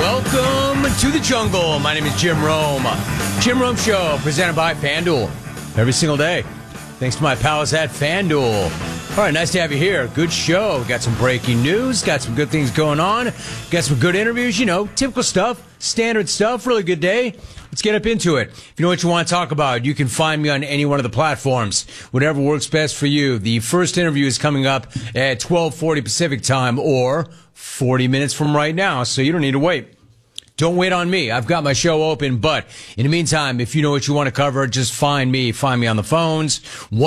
Welcome to the jungle. My name is Jim Rome. Jim Rome Show, presented by FanDuel. Every single day. Thanks to my pals at FanDuel. All right, nice to have you here. Good show. Got some breaking news. Got some good things going on. Got some good interviews. You know, typical stuff. Standard stuff. Really good day. Let's get up into it. If you know what you want to talk about, you can find me on any one of the platforms. Whatever works best for you. The first interview is coming up at 12:40 Pacific time, or 40 minutes from right now, so you don't need to wait. Don't wait on me. I've got my show open, but in the meantime, if you know what you want to cover, just find me. Find me on the phones,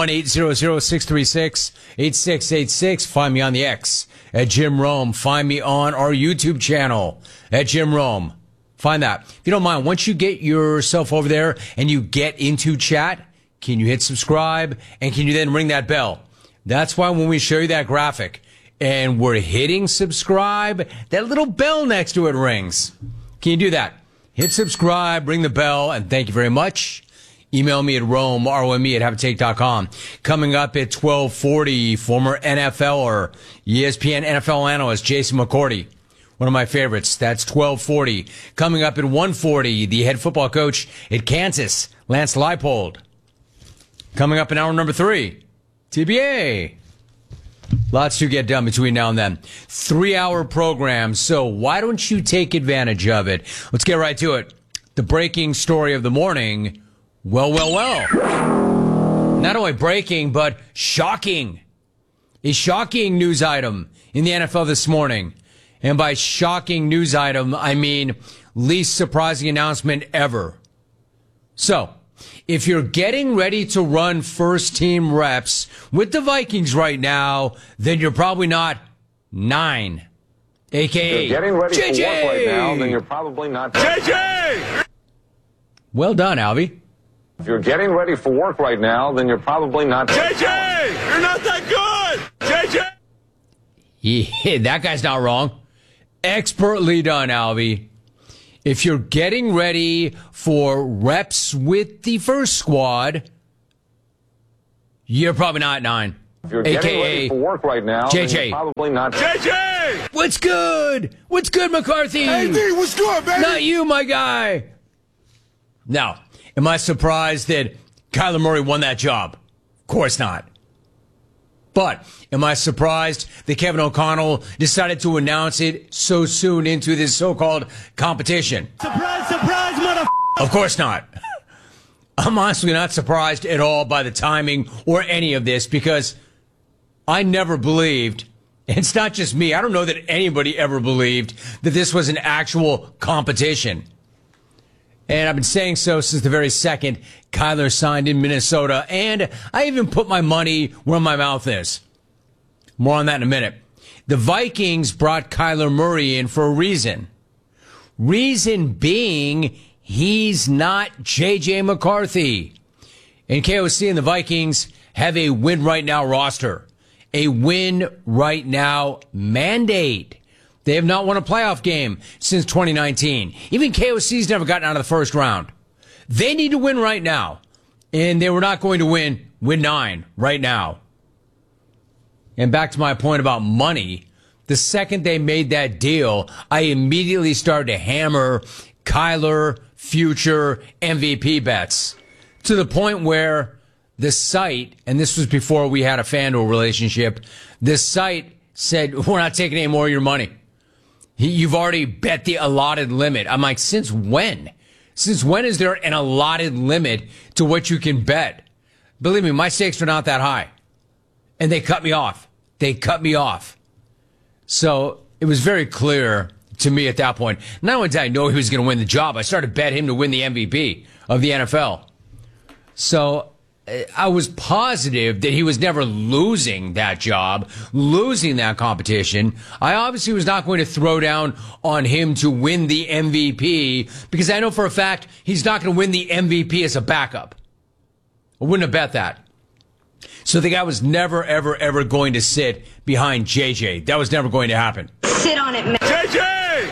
1-800-636-8686. Find me on the X at Jim Rome. Find me on our YouTube channel at Jim Rome. Find that. If you don't mind, once you get yourself over there and you get into chat, can you hit subscribe, and can you then ring that bell? That's why when we show you that graphic and we're hitting subscribe, that little bell next to it rings. Can you do that? Hit subscribe, ring the bell, and thank you very much. Email me at Rome, R-O-M-E, at haveatake.com. Coming up at 12:40, former NFLer, ESPN NFL analyst Jason McCourty. One of my favorites. That's 12:40. Coming up at 1:40, the head football coach at Kansas, Lance Leipold. Coming up in hour number 3, TBA. Lots to get done between now and then. 3-hour program, so why don't you take advantage of it? Let's get right to it. The breaking story of the morning. Well. Not only breaking, but shocking. A shocking news item in the NFL this morning. And by shocking news item, I mean least surprising announcement ever. So, if you're getting ready to run first team reps with the Vikings right now, then you're probably not 9. AKA, if you're getting ready JJ! for work right now, then you're probably not JJ! Well done, Albie. If you're getting ready for work right now, then you're probably not JJ! You're not that good! JJ! Yeah, that guy's not wrong. Expertly done, Albie. If you're getting ready for reps with the first squad, you're probably not 9. If you're getting ready for work right now, JJ. then you're probably not JJ! What's good? What's good, McCarthy? Hey, D, what's good, baby? Not you, my guy. Now, am I surprised that Kyler Murray won that job? Of course not. But am I surprised that Kevin O'Connell decided to announce it so soon into this so-called competition? Surprise, surprise, motherfucker! Of course not. I'm honestly not surprised at all by the timing or any of this, because I never believed, and it's not just me, I don't know that anybody ever believed that this was an actual competition. And I've been saying so since the very second Kyler signed in Minnesota, and I even put my money where my mouth is. More on that in a minute. The Vikings brought Kyler Murray in for a reason. Reason being, he's not J.J. McCarthy. And KOC and the Vikings have a win-right-now roster. A win-right-now mandate. They have not won a playoff game since 2019. Even KOC's never gotten out of the first round. They need to win right now. And they were not going to win 9 right now. And back to my point about money, the second they made that deal, I immediately started to hammer Kyler future MVP bets. To the point where the site, and this was before we had a FanDuel relationship, the site said, we're not taking any more of your money. You've already bet the allotted limit. I'm like, since when? Since when is there an allotted limit to what you can bet? Believe me, my stakes are not that high. And they cut me off. So it was very clear to me at that point. Not only did I know he was going to win the job, I started to bet him to win the MVP of the NFL. So I was positive that he was never losing that job, losing that competition. I obviously was not going to throw down on him to win the MVP, because I know for a fact he's not going to win the MVP as a backup. I wouldn't have bet that. So the guy was never, ever, ever going to sit behind JJ. That was never going to happen. Sit on it, man. JJ!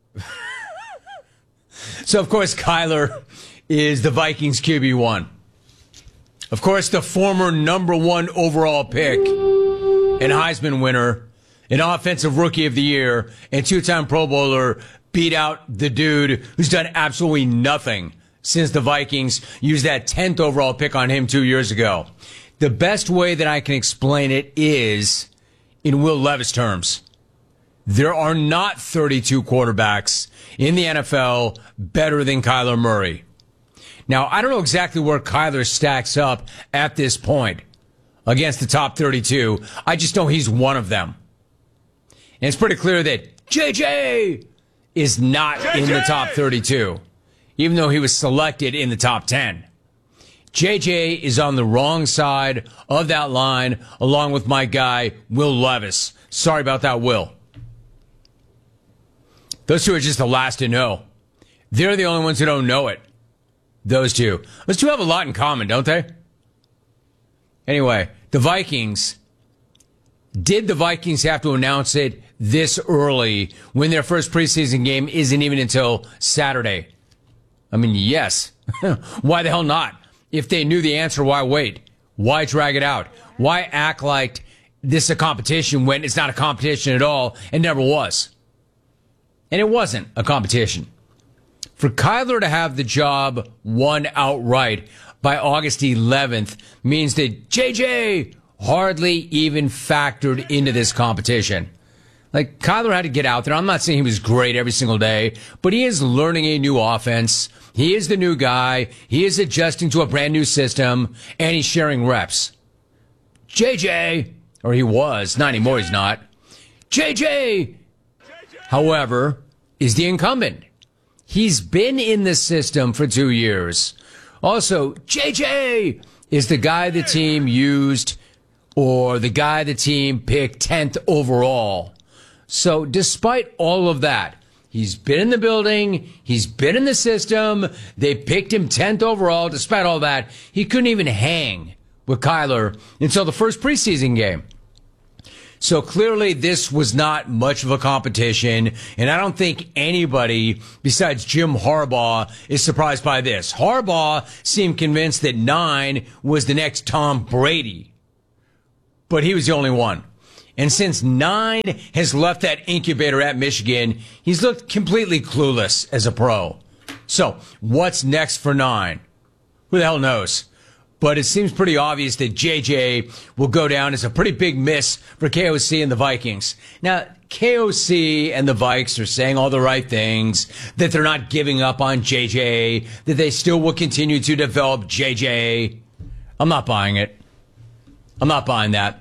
So, of course, Kyler is the Vikings QB1. Of course, the former number 1 overall pick and Heisman winner, an offensive rookie of the year, and 2-time Pro Bowler, beat out the dude who's done absolutely nothing since the Vikings used that 10th overall pick on him 2 years ago. The best way that I can explain it is in Will Levis terms. There are not 32 quarterbacks in the NFL better than Kyler Murray. Now, I don't know exactly where Kyler stacks up at this point against the top 32. I just know he's one of them. And it's pretty clear that JJ is not in the top 32, even though he was selected in the top 10. JJ is on the wrong side of that line, along with my guy, Will Levis. Sorry about that, Will. Those two are just the last to know. They're the only ones who don't know it. Those two. Those two have a lot in common, don't they? Anyway, the Vikings. Did the Vikings have to announce it this early when their first preseason game isn't even until Saturday? I mean, yes. Why the hell not? If they knew the answer, why wait? Why drag it out? Why act like this is a competition when it's not a competition at all and never was? And it wasn't a competition. For Kyler to have the job won outright by August 11th means that JJ hardly even factored into this competition. Like, Kyler had to get out there. I'm not saying he was great every single day, but he is learning a new offense. He is the new guy. He is adjusting to a brand new system, and he's sharing reps. JJ, or he was, not anymore, he's not. JJ, however, is the incumbent. He's been in the system for 2 years. Also, JJ is the guy the team used or the guy the team picked 10th overall. So despite all of that, he's been in the building, he's been in the system, they picked him 10th overall. Despite all that, he couldn't even hang with Kyler until the first preseason game. So clearly this was not much of a competition, and I don't think anybody besides Jim Harbaugh is surprised by this. Harbaugh seemed convinced that 9 was the next Tom Brady, but he was the only one. And since 9 has left that incubator at Michigan, he's looked completely clueless as a pro. So what's next for 9? Who the hell knows? But it seems pretty obvious that JJ will go down as a pretty big miss for KOC and the Vikings. Now, KOC and the Vikes are saying all the right things, that they're not giving up on JJ, that they still will continue to develop JJ. I'm not buying it. I'm not buying that.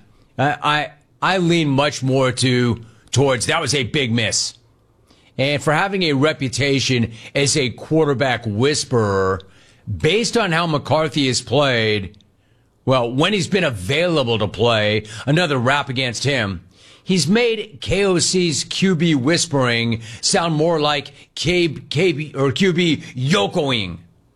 I lean much more towards that was a big miss. And for having a reputation as a quarterback whisperer, based on how McCarthy has played, well, when he's been available to play, another rap against him, he's made KOC's QB whispering sound more like KB or QB yokoing.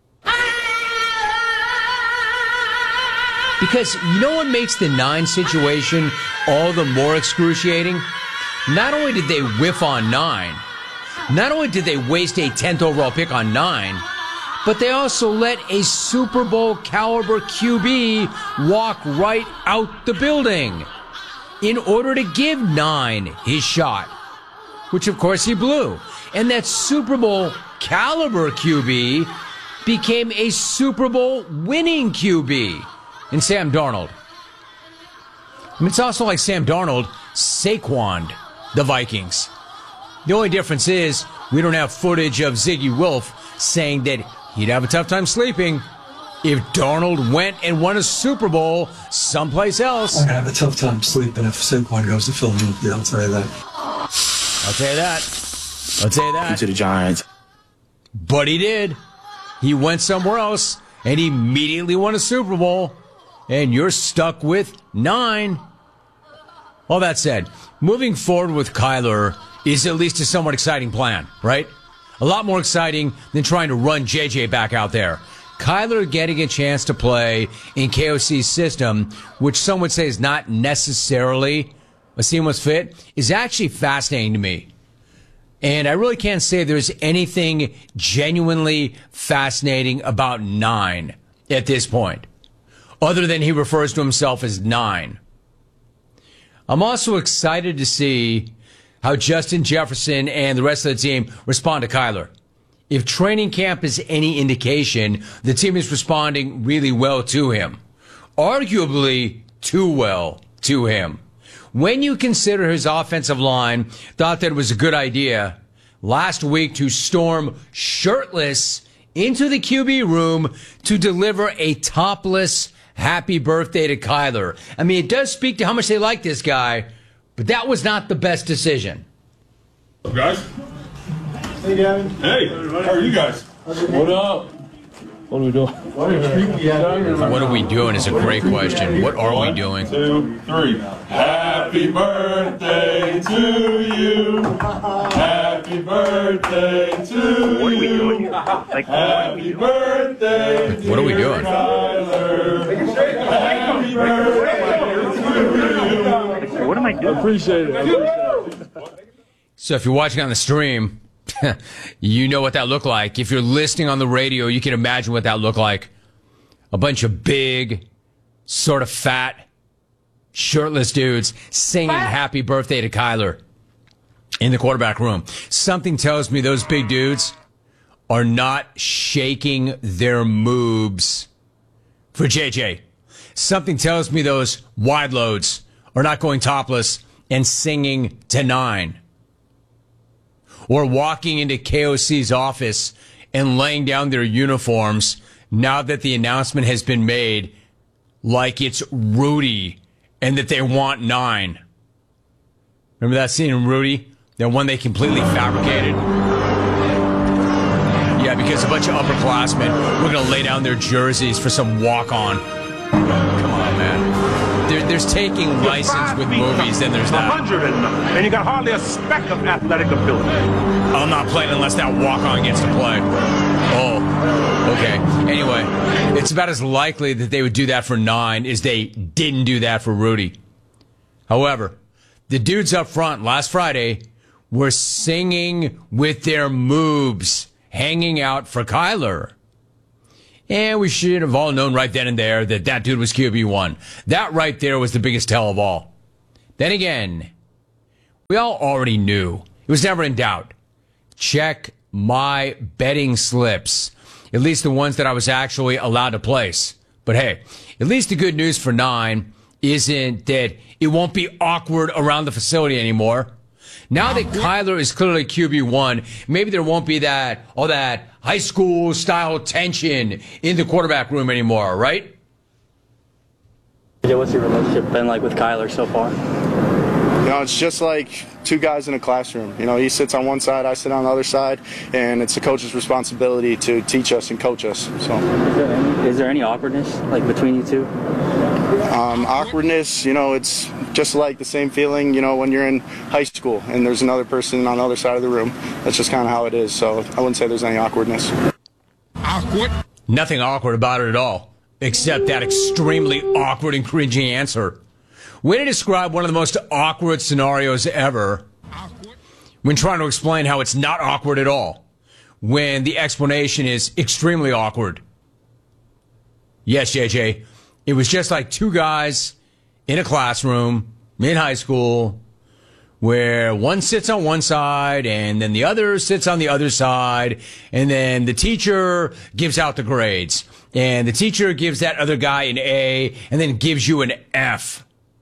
Because you know what makes the 9 situation all the more excruciating? Not only did they whiff on 9, not only did they waste a 10th overall pick on 9, but they also let a Super Bowl caliber QB walk right out the building in order to give 9 his shot, which of course he blew. And that Super Bowl caliber QB became a Super Bowl winning QB in Sam Darnold. I mean, it's also like Sam Darnold Saquoned the Vikings. The only difference is we don't have footage of Ziggy Wolf saying that he'd have a tough time sleeping if Darnold went and won a Super Bowl someplace else. I'm going to have a tough time sleeping if Saquon goes to Philadelphia, I'll tell you that. I'll tell you that. I'll tell you that. To the Giants. But he did. He went somewhere else and he immediately won a Super Bowl. And you're stuck with 9. All that said, moving forward with Kyler is at least a somewhat exciting plan, right? A lot more exciting than trying to run JJ back out there. Kyler getting a chance to play in KOC's system, which some would say is not necessarily a seamless fit, is actually fascinating to me. And I really can't say there's anything genuinely fascinating about 9 at this point, other than he refers to himself as 9. I'm also excited to see how Justin Jefferson and the rest of the team respond to Kyler. If training camp is any indication, the team is responding really well to him. Arguably too well to him. When you consider his offensive line thought that it was a good idea last week to storm shirtless into the QB room to deliver a topless happy birthday to Kyler. I mean, it does speak to how much they like this guy, but that was not the best decision. What's up, guys? Hey, Gavin. Hey, how are you guys? What up? What are we doing? What are we doing is a great question. What are we doing? 1, 2, 3. Happy birthday to you. Happy birthday to you. What are we doing? Happy birthday. What are we doing? Happy birthday to you. What am I doing? Appreciate it. So if you're watching on the stream, you know what that looked like. If you're listening on the radio, you can imagine what that looked like. A bunch of big, sort of fat, shirtless dudes singing happy birthday to Kyler in the quarterback room. Something tells me those big dudes are not shaking their moobs for JJ. Something tells me those wide loads are not going topless and singing to 9. Or walking into KOC's office and laying down their uniforms now that the announcement has been made like it's Rudy and that they want 9. Remember that scene in Rudy? The one they completely fabricated? Yeah, because a bunch of upperclassmen were going to lay down their jerseys for some walk-on. Come on, man. There's taking license with movies, then there's that. 100 in them, and you got hardly a speck of athletic ability. I'm not playing unless that walk-on gets to play. Oh, okay. Anyway, it's about as likely that they would do that for 9 as they didn't do that for Rudy. However, the dudes up front last Friday were singing with their moobs, hanging out for Kyler. And we should have all known right then and there that that dude was QB1. That right there was the biggest tell of all. Then again, we all already knew. It was never in doubt. Check my betting slips. At least the ones that I was actually allowed to place. But hey, at least the good news for 9 isn't that it won't be awkward around the facility anymore. Now that Kyler is clearly QB1, maybe there won't be all that high school style tension in the quarterback room anymore, right? What's your relationship been like with Kyler so far? You know, it's just like two guys in a classroom. You know, he sits on one side, I sit on the other side, and it's the coach's responsibility to teach us and coach us. So, is there any awkwardness like between you two? Awkwardness, you know, it's just like the same feeling, you know, when you're in high school and there's another person on the other side of the room. That's just kind of how it is. So I wouldn't say there's any awkwardness. Awkward? Nothing awkward about it at all, except that extremely awkward and cringy answer. Way to describe one of the most awkward scenarios ever when trying to explain how it's not awkward at all, when the explanation is extremely awkward. Yes, JJ, it was just like two guys in a classroom in high school where one sits on one side and then the other sits on the other side, and then the teacher gives out the grades, and the teacher gives that other guy an A and then gives you an F.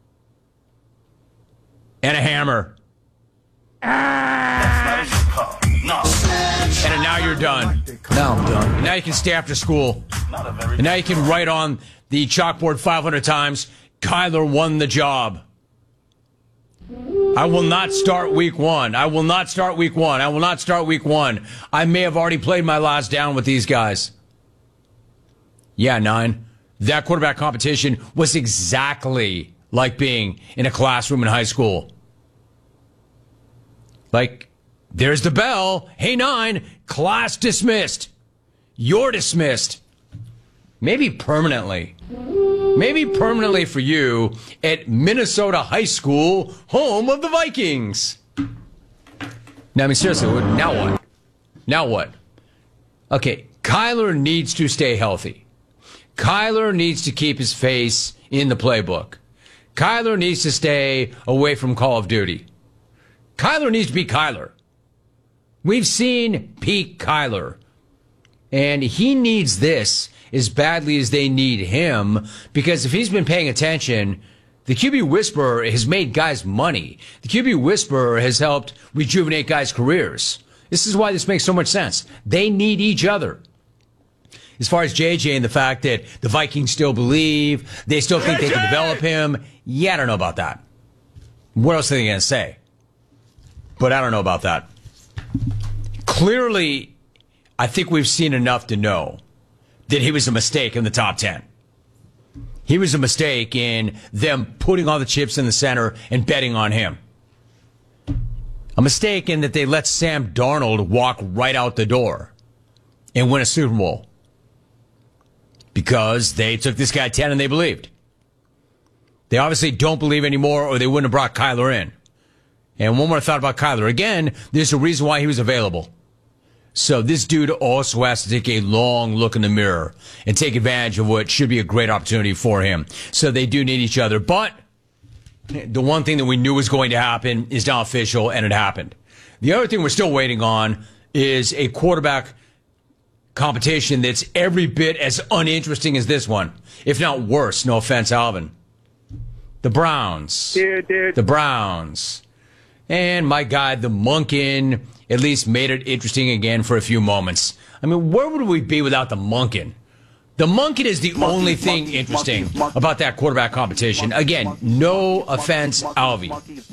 And a hammer. And now you're done. Now I'm done. And now you can stay after school. And now you can write on the chalkboard 500 times, Kyler won the job. I will not start week 1. I will not start week 1. I will not start week 1. I may have already played my last down with these guys. Yeah, 9. That quarterback competition was exactly like being in a classroom in high school. Like, there's the bell. Hey, 9, class dismissed. You're dismissed. Maybe permanently. Maybe permanently for you at Minnesota High School, home of the Vikings. Now, I mean, seriously, now what? Now what? Okay, Kyler needs to stay healthy. Kyler needs to keep his face in the playbook. Kyler needs to stay away from Call of Duty. Kyler needs to be Kyler. We've seen peak Kyler. And he needs this as badly as they need him, because if he's been paying attention, the QB Whisperer has made guys money. The QB Whisperer has helped rejuvenate guys' careers. This is why this makes so much sense. They need each other. As far as JJ and the fact that the Vikings still believe, they still think they can develop him, yeah, I don't know about that. What else are they going to say? But I don't know about that. Clearly, I think we've seen enough to know that he was a mistake in the top 10. He was a mistake in them putting all the chips in the center and betting on him. A mistake in that they let Sam Darnold walk right out the door and win a Super Bowl. Because they took this guy 10 and they believed. They obviously don't believe anymore, or they wouldn't have brought Kyler in. And one more thought about Kyler. Again, there's a reason why he was available. So this dude also has to take a long look in the mirror and take advantage of what should be a great opportunity for him. So they do need each other. But the one thing that we knew was going to happen is now official, and it happened. The other thing we're still waiting on is a quarterback competition that's every bit as uninteresting as this one, if not worse. No offense, Alvin. The Browns. Dude. The Browns. And my guy, the Monken, at least made it interesting again for a few moments. I mean, where would we be without the Monken? The Monken is the only thing interesting about that quarterback competition. Again, no offense, Alvy.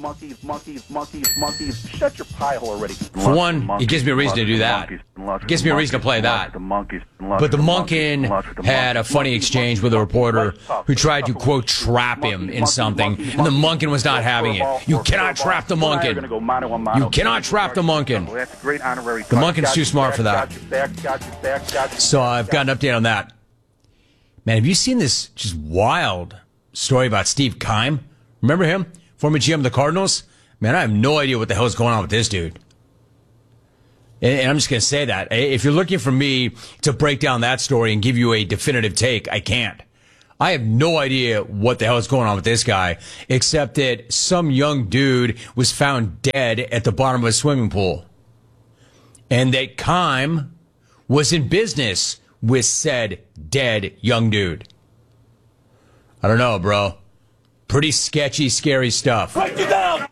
Shut your pie hole already. For one, it gives me a reason to do that. It gives me a reason to play that. But the Monken had a funny exchange with a reporter who tried to, quote, trap him in something, and the Monken was not having it. You cannot trap the Monken. You cannot trap the Monken. The Monken's too smart for that. So I've got an update on that. Man, have you seen this just wild story about Steve Keim? Remember him? Former GM of the Cardinals? Man, I have no idea what the hell is going on with this dude. And I'm just going to say that. If you're looking for me to break down that story and give you a definitive take, I can't. I have no idea what the hell is going on with this guy, except that some young dude was found dead at the bottom of a swimming pool. And that Keim was in business with said dead young dude. I don't know, bro. Pretty sketchy, scary stuff. Write it down!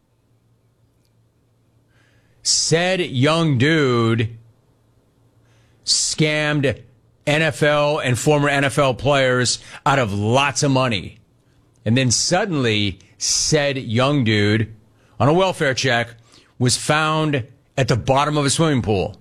Said young dude scammed NFL and former NFL players out of lots of money. And then suddenly, said young dude, on a welfare check, was found at the bottom of a swimming pool.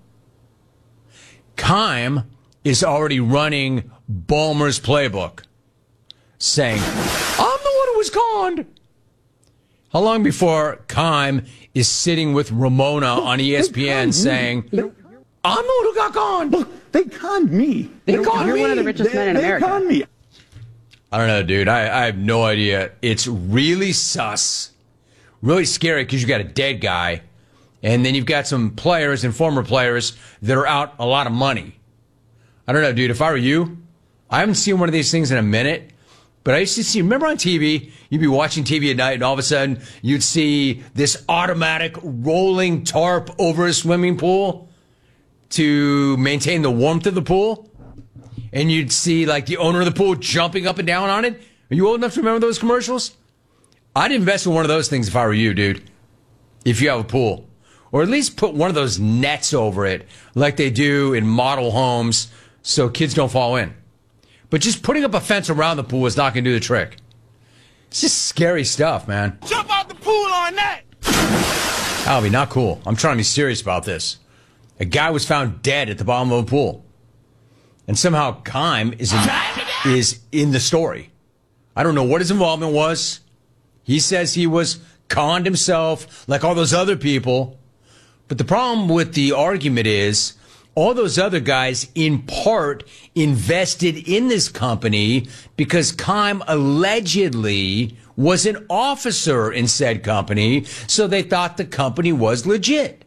Keim is already running Ballmer's playbook, saying, I'm the one who was conned. How long before Keim is sitting with Ramona on ESPN saying, I'm the one who got conned? Look, they conned me. They conned me. You're one of the richest men in America. They conned me. I don't know, dude. I have no idea. It's really sus. Really scary because you got a dead guy, and then you've got some players and former players that are out a lot of money. I don't know, dude. If I were you, I haven't seen one of these things in a minute, but I used to see, remember on TV, you'd be watching TV at night, and all of a sudden, you'd see this automatic rolling tarp over a swimming pool to maintain the warmth of the pool, and you'd see, like, the owner of the pool jumping up and down on it. Are you old enough to remember those commercials? I'd invest in one of those things if I were you, dude, if you have a pool. Or at least put one of those nets over it, like they do in model homes, so kids don't fall in. But just putting up a fence around the pool is not going to do the trick. It's just scary stuff, man. Jump out the pool on that! That'll be not cool. I'm trying to be serious about this. A guy was found dead at the bottom of a pool. And somehow Keim is in the story. I don't know what his involvement was. He says he was conned himself like all those other people. But the problem with the argument is all those other guys, in part, invested in this company because Keim allegedly was an officer in said company, so they thought the company was legit.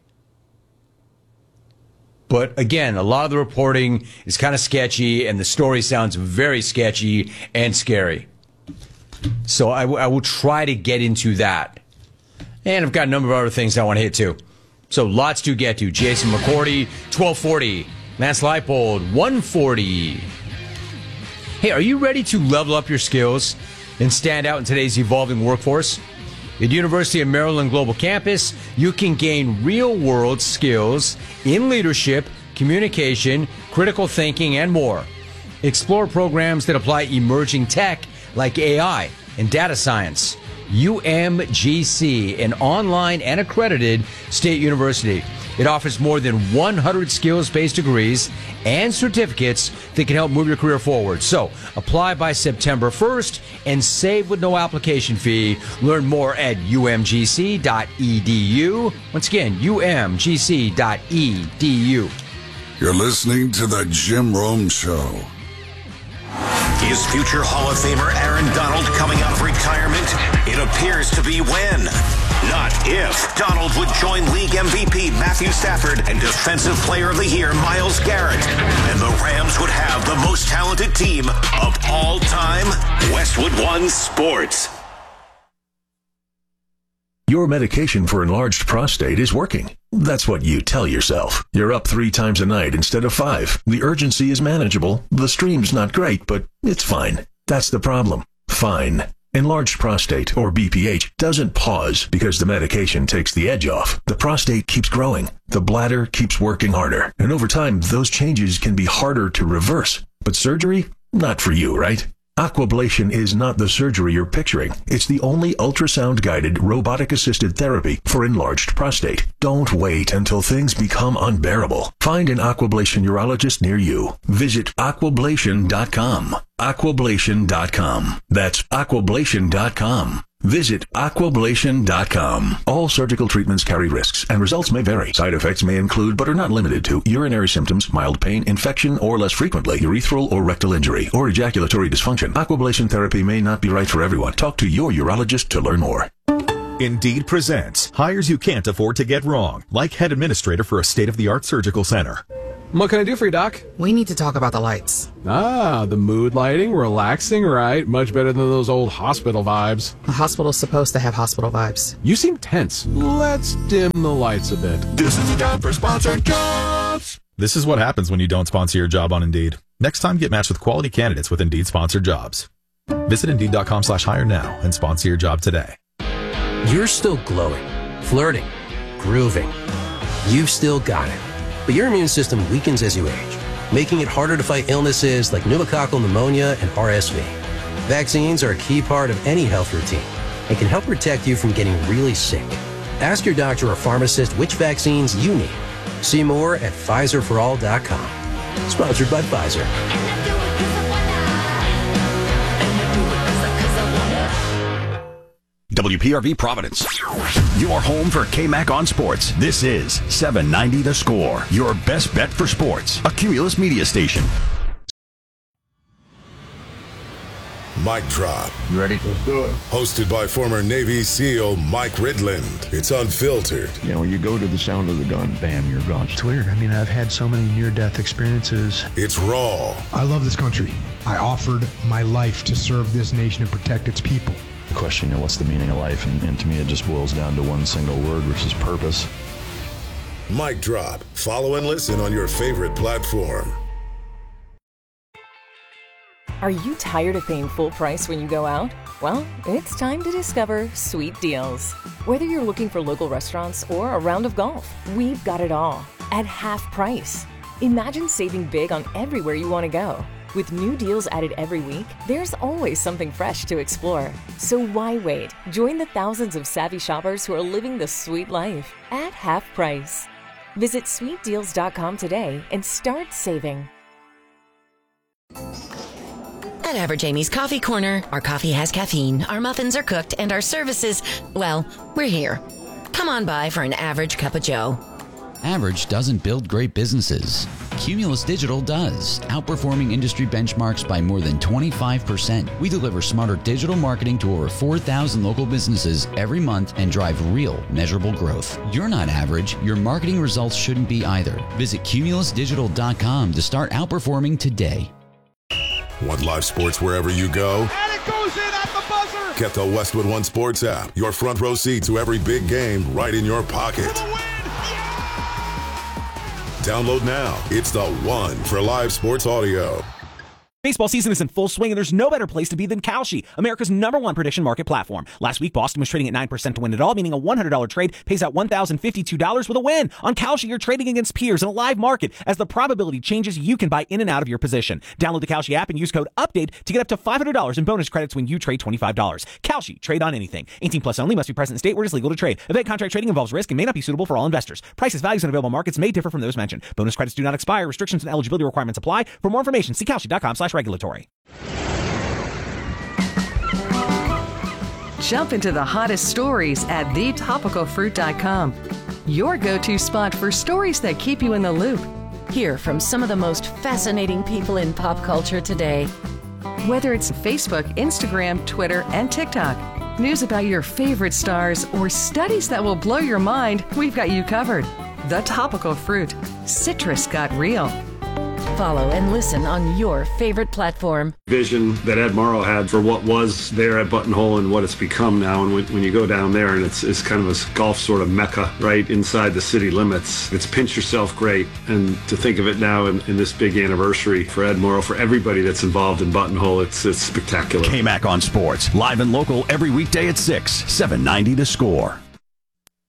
But again, a lot of the reporting is kind of sketchy, and the story sounds very sketchy and scary. So I will try to get into that. And I've got a number of other things I want to hit too. So lots to get to. Jason McCourty, 1240. Lance Leipold, 140. Hey, are you ready to level up your skills and stand out in today's evolving workforce? At University of Maryland Global Campus, you can gain real-world skills in leadership, communication, critical thinking, and more. Explore programs that apply emerging tech like AI and data science. UMGC, an online and accredited state university. It offers more than 100 skills-based degrees and certificates that can help move your career forward. So, apply by September 1st and save with no application fee. Learn more at umgc.edu. Once again, umgc.edu. You're listening to The Jim Rome Show. Is future Hall of Famer Aaron Donald coming out of retirement? It appears to be when, not if, Donald would join league MVP Matthew Stafford and Defensive Player of the Year Myles Garrett. And the Rams would have the most talented team of all time. Westwood One Sports. Your medication for enlarged prostate is working. That's what you tell yourself. You're up 3 times a night instead of 5. The urgency is manageable. The stream's not great, but it's fine. That's the problem. Fine. Enlarged prostate, or BPH, doesn't pause because the medication takes the edge off. The prostate keeps growing. The bladder keeps working harder. And over time, those changes can be harder to reverse. But surgery? Not for you, right? Aquablation is not the surgery you're picturing. It's the only ultrasound-guided, robotic-assisted therapy for enlarged prostate. Don't wait until things become unbearable. Find an Aquablation urologist near you. Visit aquablation.com. Aquablation.com. That's aquablation.com. Visit aquablation.com. All surgical treatments carry risks, and results may vary. Side effects may include, but are not limited to, urinary symptoms, mild pain, infection, or less frequently, urethral or rectal injury, or ejaculatory dysfunction. Aquablation therapy may not be right for everyone. Talk to your urologist to learn more. Indeed presents hires you can't afford to get wrong, like head administrator for a state-of-the-art surgical center. What can I do for you, Doc? We need to talk about the lights. Ah, the mood lighting, relaxing, right? Much better than those old hospital vibes. A hospital's supposed to have hospital vibes. You seem tense. Let's dim the lights a bit. This is the time for sponsored jobs. This is what happens when you don't sponsor your job on Indeed. Next time, get matched with quality candidates with Indeed sponsored jobs. Visit Indeed.com/hire now and sponsor your job today. You're still glowing, flirting, grooving. You've still got it. But your immune system weakens as you age, making it harder to fight illnesses like pneumococcal pneumonia and RSV. Vaccines are a key part of any health routine and can help protect you from getting really sick. Ask your doctor or pharmacist which vaccines you need. See more at PfizerForAll.com. Sponsored by Pfizer. WPRV Providence, your home for KMAC on sports. This is 790 The Score, your best bet for sports, a Cumulus media station. Mic Drop. You ready? Let's do it. Hosted by former Navy SEAL Mike Ridland. It's unfiltered. You know, you go to the sound of the gun, bam, you're gone. It's weird. I mean, I've had so many near-death experiences. It's raw. I love this country. I offered my life to serve this nation and protect its people. The question, you know, what's the meaning of life? And to me, it just boils down to one single word, which is purpose. Mic Drop. Follow and listen on your favorite platform. Are you tired of paying full price when you go out? Well, it's time to discover Sweet Deals. Whether you're looking for local restaurants or a round of golf, we've got it all at half price. Imagine saving big on everywhere you want to go. With new deals added every week, there's always something fresh to explore. So why wait? Join the thousands of savvy shoppers who are living the sweet life at half price. Visit sweetdeals.com today and start saving. At Average Amy's Coffee Corner, our coffee has caffeine, our muffins are cooked, and our services, well, we're here. Come on by for an average cup of joe. Average doesn't build great businesses. Cumulus Digital does, outperforming industry benchmarks by more than 25%. We deliver smarter digital marketing to over 4,000 local businesses every month and drive real, measurable growth. You're not average. Your marketing results shouldn't be either. Visit cumulusdigital.com to start outperforming today. Want live sports wherever you go? And it goes in at the buzzer! Get the Westwood One Sports app. Your front row seat to every big game right in your pocket. Download now. It's the one for live sports audio. Baseball season is in full swing, and there's no better place to be than Kalshi, America's #1 prediction market platform. Last week, Boston was trading at 9% to win it all, meaning a $100 trade pays out $1,052 with a win. On Kalshi, you're trading against peers in a live market. As the probability changes, you can buy in and out of your position. Download the Kalshi app and use code UPDATE to get up to $500 in bonus credits when you trade $25. Kalshi, trade on anything. 18 plus only, must be present in state where it is legal to trade. Event contract trading involves risk and may not be suitable for all investors. Prices, values, and available markets may differ from those mentioned. Bonus credits do not expire. Restrictions and eligibility requirements apply. For more information, see Kalshi.com/regulatory. Jump into the hottest stories at thetopicalfruit.com. Your go-to spot for stories that keep you in the loop. Hear from some of the most fascinating people in pop culture today. Whether it's Facebook, Instagram, Twitter, and TikTok, news about your favorite stars, or studies that will blow your mind, we've got you covered. The Topical Fruit. Citrus got real. Follow and listen on your favorite platform. Vision that Ed Morrow had for what was there at Buttonhole and what it's become now. And when you go down there, and it's kind of a golf sort of mecca right inside the city limits. It's pinch yourself great. And to think of it now in this big anniversary for Ed Morrow, for everybody that's involved in Buttonhole, it's spectacular. KMAC on Sports, live and local every weekday at 6, 790 The Score.